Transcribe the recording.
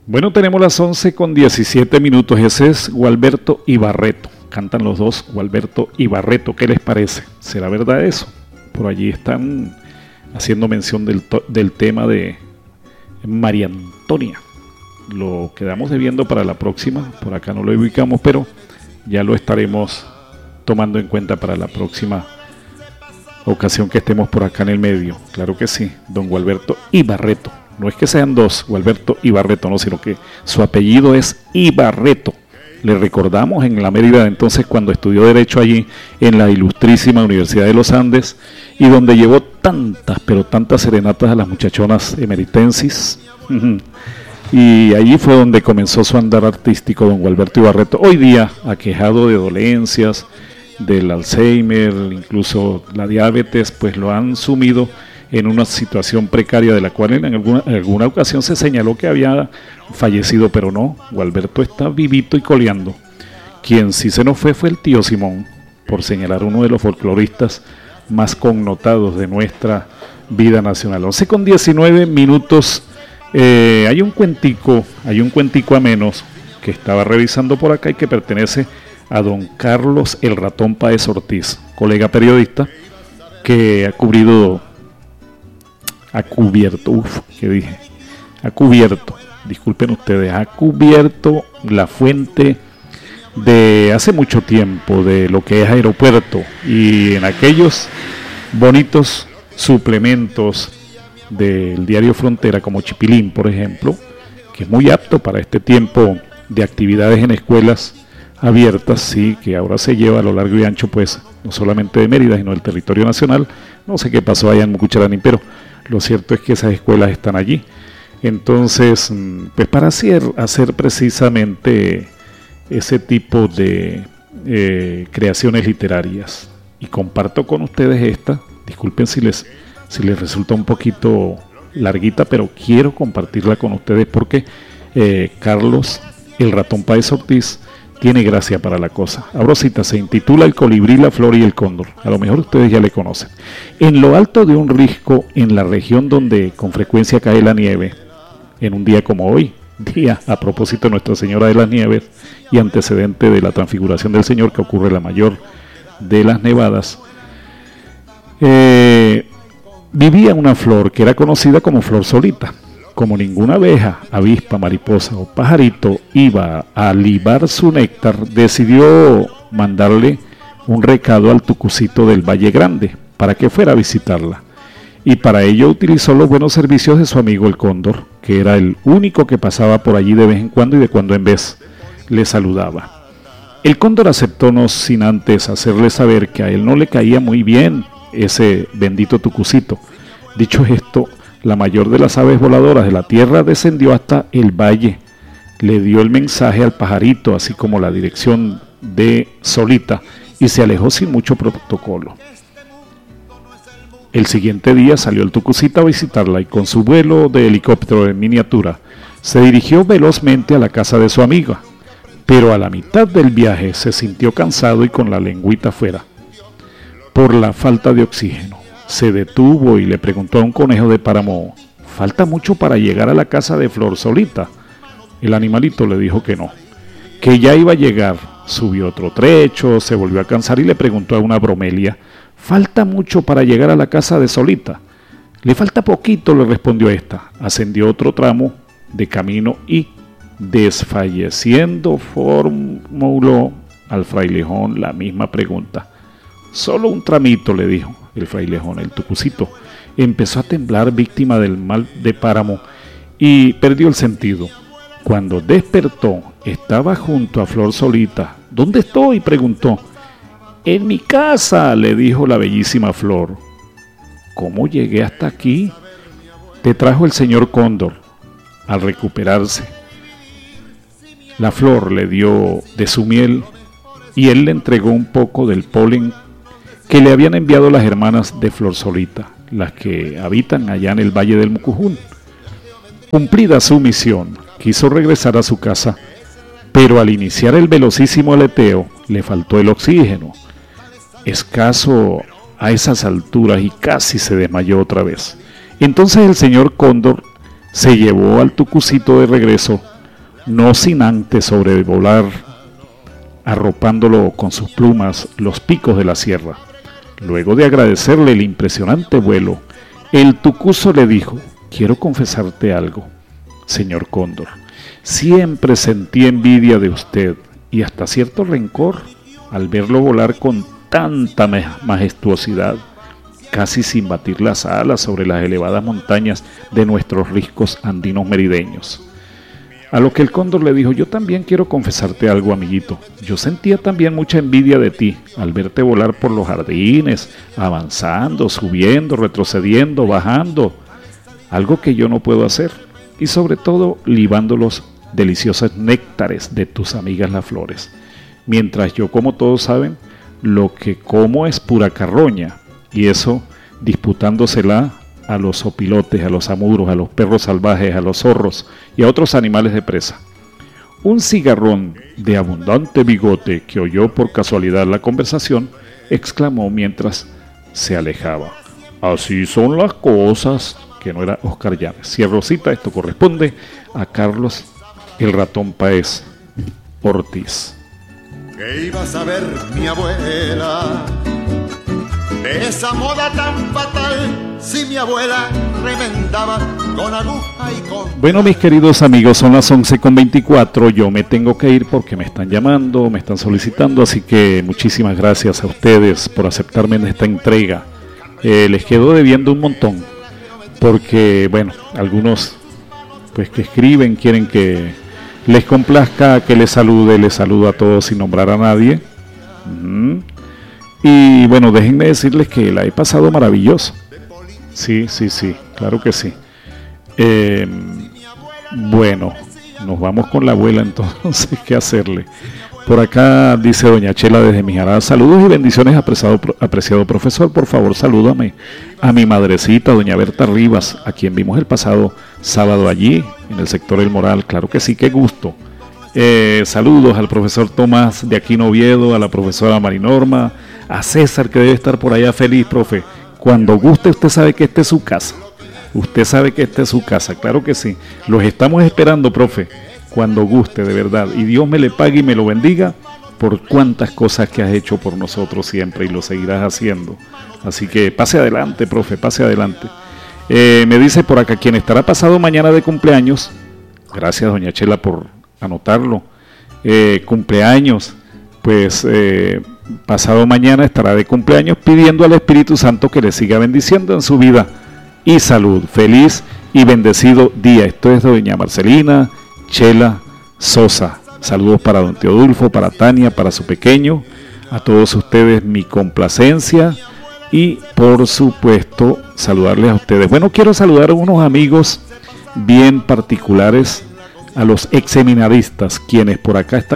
Bueno, tenemos las 11:17. Ese es Gualberto y Barreto. Cantan los dos, Gualberto y Barreto. ¿Qué les parece? ¿Será verdad eso? Por allí están haciendo mención del tema de María Antonia. Lo quedamos debiendo para la próxima. Por acá no lo ubicamos, pero ya lo estaremos tomando en cuenta para la próxima ocasión que estemos por acá en el medio. Claro que sí, don Gualberto y Barreto. No es que sean dos, Gualberto y Barreto, no, sino que su apellido es Ibarreto. Le recordamos en la Mérida entonces cuando estudió Derecho allí en la ilustrísima Universidad de los Andes y donde llevó tantas, pero tantas serenatas a las muchachonas emeritensis. Y allí fue donde comenzó su andar artístico don Gualberto Ibarreto. Hoy día aquejado de dolencias, del Alzheimer, incluso la diabetes, pues lo han sumido en una situación precaria de la cual en alguna ocasión se señaló que había fallecido, pero no, Gualberto está vivito y coleando. Quien sí se nos fue el tío Simón, por señalar uno de los folcloristas más connotados de nuestra vida nacional. 11:19. Hay un cuentico a menos que estaba revisando por acá y que pertenece a don Carlos el Ratón Páez Ortiz, colega periodista que ha cubierto, disculpen ustedes, ha cubierto la fuente de hace mucho tiempo de lo que es aeropuerto y en aquellos bonitos suplementos del diario Frontera como Chipilín, por ejemplo, que es muy apto para este tiempo de actividades en escuelas abiertas, sí, que ahora se lleva a lo largo y ancho, pues, no solamente de Mérida, sino del territorio nacional. No sé qué pasó allá en Mucucharaní, pero lo cierto es que esas escuelas están allí. Entonces, pues para hacer precisamente ese tipo de creaciones literarias. Y comparto con ustedes esta, disculpen si les resulta un poquito larguita, pero quiero compartirla con ustedes porque Carlos el Ratón Páez Ortiz tiene gracia para la cosa. Abro cita, se intitula El colibrí, la flor y el cóndor. A lo mejor ustedes ya le conocen. En lo alto de un risco, en la región donde con frecuencia cae la nieve, en un día como hoy, día a propósito de Nuestra Señora de las Nieves y antecedente de la transfiguración del Señor que ocurre la mayor de las nevadas, vivía una flor que era conocida como flor solita. Como ninguna abeja, avispa, mariposa o pajarito iba a libar su néctar, decidió mandarle un recado al tucucito del Valle Grande para que fuera a visitarla. Y para ello utilizó los buenos servicios de su amigo el cóndor, que era el único que pasaba por allí de vez en cuando y de cuando en vez le saludaba. El cóndor aceptó no sin antes hacerle saber que a él no le caía muy bien ese bendito tucucito. Dicho esto, la mayor de las aves voladoras de la tierra descendió hasta el valle, le dio el mensaje al pajarito, así como la dirección de Solita, y se alejó sin mucho protocolo. El siguiente día salió el tucucita a visitarla y con su vuelo de helicóptero en miniatura se dirigió velozmente a la casa de su amiga, pero a la mitad del viaje se sintió cansado y con la lengüita fuera por la falta de oxígeno. Se detuvo y le preguntó a un conejo de páramo: ¿falta mucho para llegar a la casa de Flor Solita? El animalito le dijo que no, que ya iba a llegar. Subió otro trecho, se volvió a cansar y le preguntó a una bromelia: ¿falta mucho para llegar a la casa de Solita? Le falta poquito, le respondió esta. Ascendió otro tramo de camino y, desfalleciendo, formuló al frailejón la misma pregunta. Solo un tramito, le dijo el frailejón. El tucucito empezó a temblar, víctima del mal de páramo, y perdió el sentido. Cuando despertó, estaba junto a Flor Solita. ¿Dónde estoy?, preguntó. En mi casa, le dijo la bellísima Flor. ¿Cómo llegué hasta aquí? Te trajo el señor Cóndor. Al recuperarse, la Flor le dio de su miel y él le entregó un poco del polen que le habían enviado las hermanas de Flor Solita, las que habitan allá en el Valle del Mucujún. Cumplida su misión, quiso regresar a su casa, pero al iniciar el velocísimo aleteo le faltó el oxígeno, escaso a esas alturas, y casi se desmayó otra vez. Entonces el señor Cóndor se llevó al tucucito de regreso no sin antes sobrevolar, arropándolo con sus plumas, los picos de la sierra. Luego de agradecerle el impresionante vuelo, el tucuzo le dijo: quiero confesarte algo, señor Cóndor. Siempre sentí envidia de usted y hasta cierto rencor al verlo volar con tanta majestuosidad, casi sin batir las alas sobre las elevadas montañas de nuestros riscos andinos merideños. A lo que el cóndor le dijo: yo también quiero confesarte algo, amiguito. Yo sentía también mucha envidia de ti al verte volar por los jardines, avanzando, subiendo, retrocediendo, bajando, algo que yo no puedo hacer, y sobre todo libando los deliciosos néctares de tus amigas las flores, mientras yo, como todos saben, lo que como es pura carroña, y eso disputándosela a los opilotes, a los amuros, a los perros salvajes, a los zorros y a otros animales de presa. Un cigarrón de abundante bigote que oyó por casualidad la conversación, exclamó mientras se alejaba: así son las cosas, que no era Oscar Llanes. Cierro cita, esto corresponde a Carlos el Ratón Páez Ortiz. ¿Qué iba a saber mi abuela de esa moda tan fatal si mi abuela remendaba con aguja y con... Bueno, mis queridos amigos, son las 11:24, yo me tengo que ir porque me están llamando, me están solicitando, así que muchísimas gracias a ustedes por aceptarme en esta entrega. Les quedo debiendo un montón, porque, bueno, algunos pues que escriben quieren que les complazca, que les saludo a todos sin nombrar a nadie. Y bueno, déjenme decirles que la he pasado maravilloso. Sí, claro que sí. Bueno, nos vamos con la abuela entonces, ¿qué hacerle? Por acá dice doña Chela desde Mijará: saludos y bendiciones, apreciado profesor. Por favor, salúdame a mi madrecita, doña Berta Rivas, a quien vimos el pasado sábado allí, en el sector El Moral. Claro que sí, qué gusto. Saludos al profesor Tomás de Aquino Oviedo, a la profesora Marinorma, a César, que debe estar por allá feliz, profe. Cuando guste, usted sabe que esta es su casa. Usted sabe que esta es su casa, claro que sí. Los estamos esperando, profe, cuando guste, de verdad. Y Dios me le pague y me lo bendiga por cuantas cosas que has hecho por nosotros siempre y lo seguirás haciendo. Así que pase adelante, profe, pase adelante. Me dice por acá: quien estará pasado mañana de cumpleaños. Gracias, doña Chela, por anotarlo. Cumpleaños, pues pasado mañana estará de cumpleaños, pidiendo al Espíritu Santo que le siga bendiciendo en su vida y salud. Feliz y bendecido día. Esto es de doña Marcelina Chela Sosa. Saludos para don Teodulfo, para Tania, para su pequeño, a todos ustedes mi complacencia y por supuesto saludarles a ustedes. Bueno, quiero saludar a unos amigos bien particulares, a los exseminaristas, quienes por acá están